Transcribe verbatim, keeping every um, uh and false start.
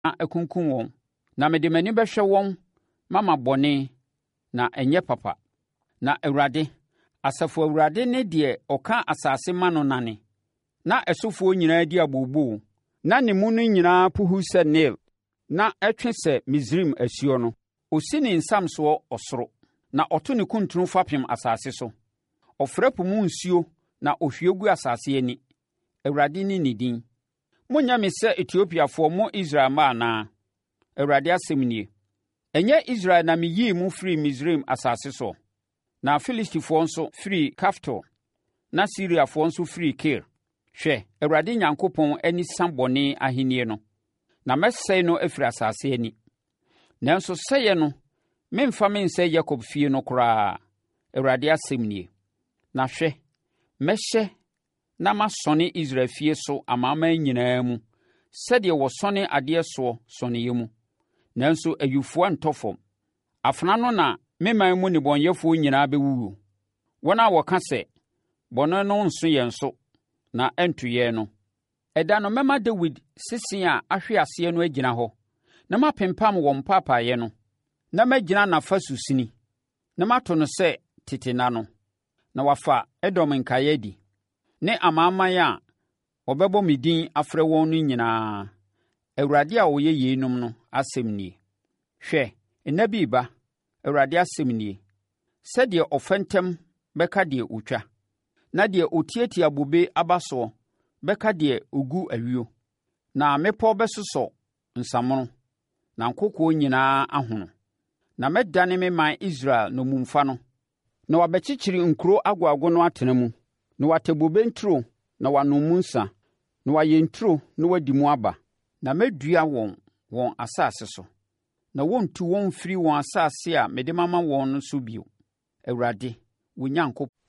akunkum wɔn, na mede m'ani bɛhwɛ wɔn mama bɔne na ɛnyɛ papa. Na Awurade, Asafo Awurade ne deɛ ɔka asase ma no nane, na ɛsofoɔ nyinaa di abooboo, na ne mu no nyinaa puhu sɛ Nil, na ɛtwe sɛ Misraim asuo no. Ɔsi ne nsamsoɔ ɔsoro, na ɔto ne kuntunu fapem asase so. Ɔfrɛ po mu nsuo na ɔhwie gu asase ani. Awurade ne ne din. Monyɛ me sɛ Etiopiafoɔ mo Israel mma anaa? Awurade asɛm nie. Ɛnyɛ Israel na meyii mo firi Misraim asase so, na Filistifoɔ nso firi Kaftor, na Siriafoɔ nso firi Kir. Hwɛ, Awurade Nyankopɔn ani sa bɔne ahennie no, na mɛsɛe no afiri asase ani. Nanso sɛeɛ no, memfa me nsɛ Yakob fie no koraa, Awurade asɛm nie. Na hwɛ, mɛhyɛ na masɔne Israel fie so amanaman nyinaa mu, sɛdeɛ wɔsɔne adeɛ soɔ sɔneeɛ mu. Nanso ayifoɔ ntɔ fam. Afena no na meman mu nnebɔneyɛfoɔ nyinaa bɛwuwu. Wɔn a wɔka sɛ, bɔne no nso yɛn so, na ɛnto yɛn no. Ɛda no mɛma Dawid sese a ahwe aseɛ no agyina hɔ, na mapempam wɔn mpaapaeɛ no, na magyina n'afasu sini, na mato no sɛ tete na no, na wafa Edom nkaeɛ adi, ne amanaman a wɔbɛbɔ me din afrɛ wɔn no nyinaa. Awurade a ɔyɛ yeinom no asɛm nie. Hwɛ, nna bi reba, Awurade asɛm nie, sɛdeɛ ɔfɛntɛm bɛka deɛ ɔtwa, na deɛ ɔtiatia bobe aba soɔ bɛka deɛ ɔgu awio. Na mmepɔ bɛsosɔ nsamono, na nkokoɔ nyinaa ahono. Na mɛdane me man Israel nnommumfa no, na wabɛkyekyere nkuro agwagwa no atena mu, na watɛ bobe nturo na wanom mu nsa, na wayɛ nturo na wadi mu aba. Na mɛdua wɔn wɔn asase so, na wɔntu wɔn mfiri wɔn asase a mede mama wɔn no so bio. Awurade, wo Nyankopɔn.